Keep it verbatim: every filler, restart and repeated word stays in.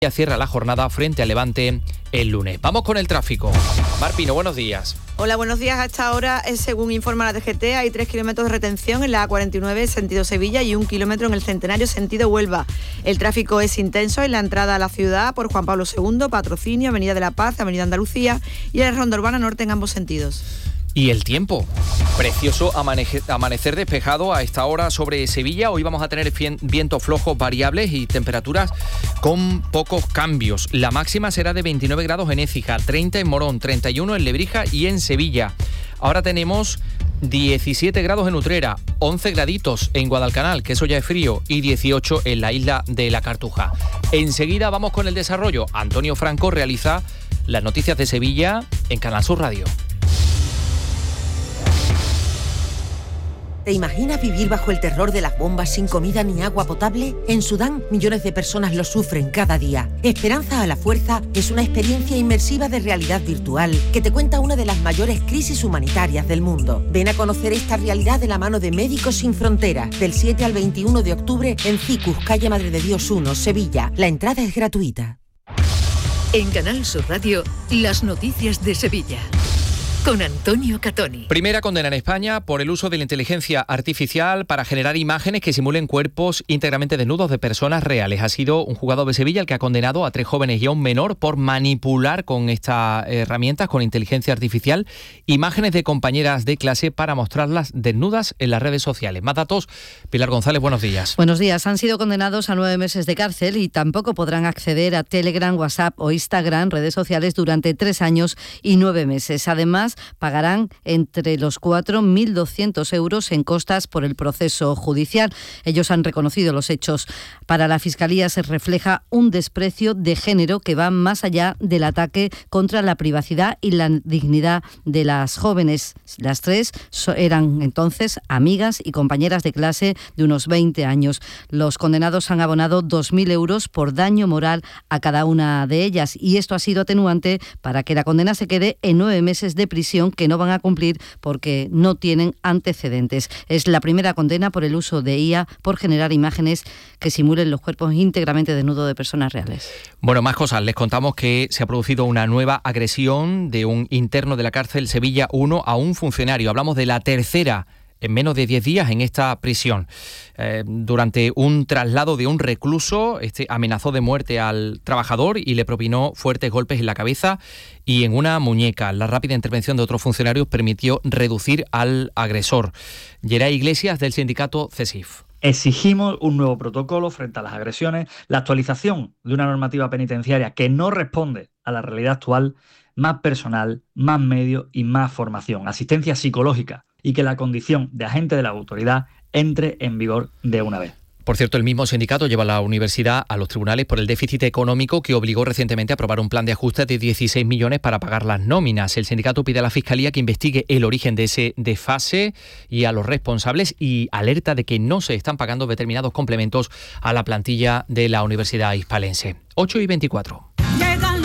Cierra la jornada frente al Levante el lunes. Vamos con el tráfico. Mar Pino, buenos días. Hola, buenos días. A esta hora, según informa la D G T, hay tres kilómetros de retención en la A cuarenta y nueve, sentido Sevilla, y un kilómetro en el Centenario, sentido Huelva. El tráfico es intenso en la entrada a la ciudad por Juan Pablo segundo, Patrocinio, Avenida de la Paz, Avenida Andalucía y en la Ronda Urbana Norte en ambos sentidos. Y el tiempo, precioso amanecer, amanecer despejado a esta hora sobre Sevilla. Hoy vamos a tener vientos flojos variables y temperaturas con pocos cambios. La máxima será de veintinueve grados en Écija, treinta en Morón, treinta y uno en Lebrija y en Sevilla. Ahora tenemos diecisiete grados en Utrera, once graditos en Guadalcanal, que eso ya es frío, y dieciocho en la isla de la Cartuja. Enseguida vamos con el desarrollo. Antonio Franco realiza las noticias de Sevilla en Canal Sur Radio. ¿Te imaginas vivir bajo el terror de las bombas sin comida ni agua potable? En Sudán, millones de personas lo sufren cada día. Esperanza a la Fuerza es una experiencia inmersiva de realidad virtual que te cuenta una de las mayores crisis humanitarias del mundo. Ven a conocer esta realidad de la mano de Médicos Sin Fronteras, del siete al veintiuno de octubre en Cicus, calle Madre de Dios uno, Sevilla. La entrada es gratuita. En Canal Sur Radio, las noticias de Sevilla. Con Antonio Catoni. Primera condena en España por el uso de la inteligencia artificial para generar imágenes que simulen cuerpos íntegramente desnudos de personas reales. Ha sido un juzgado de Sevilla el que ha condenado a tres jóvenes y a un menor por manipular con estas herramientas, con inteligencia artificial, imágenes de compañeras de clase para mostrarlas desnudas en las redes sociales. Más datos, Pilar González, buenos días. Buenos días. Han sido condenados a nueve meses de cárcel y tampoco podrán acceder a Telegram, WhatsApp o Instagram, redes sociales, durante tres años y nueve meses. Además, pagarán entre los cuatro mil doscientos euros en costas por el proceso judicial. Ellos han reconocido los hechos. Para la Fiscalía se refleja un desprecio de género que va más allá del ataque contra la privacidad y la dignidad de las jóvenes. Las tres eran entonces amigas y compañeras de clase de unos veinte años. Los condenados han abonado dos mil euros por daño moral a cada una de ellas, y esto ha sido atenuante para que la condena se quede en nueve meses de prisión que no van a cumplir porque no tienen antecedentes. Es la primera condena por el uso de I A por generar imágenes que simulen los cuerpos íntegramente desnudos de personas reales. Bueno, más cosas. Les contamos que se ha producido una nueva agresión de un interno de la cárcel Sevilla uno a un funcionario. Hablamos de la tercera en menos de diez días en esta prisión. Eh, durante un traslado de un recluso, este amenazó de muerte al trabajador y le propinó fuertes golpes en la cabeza y en una muñeca. La rápida intervención de otros funcionarios permitió reducir al agresor. Geray Iglesias, del sindicato CESIF. Exigimos un nuevo protocolo frente a las agresiones, la actualización de una normativa penitenciaria que no responde a la realidad actual, más personal, más medios y más formación, asistencia psicológica, y que la condición de agente de la autoridad entre en vigor de una vez. Por cierto, el mismo sindicato lleva a la universidad a los tribunales por el déficit económico que obligó recientemente a aprobar un plan de ajuste de dieciséis millones para pagar las nóminas. El sindicato pide a la Fiscalía que investigue el origen de ese desfase y a los responsables, y alerta de que no se están pagando determinados complementos a la plantilla de la Universidad Hispalense. ocho y veinticuatro.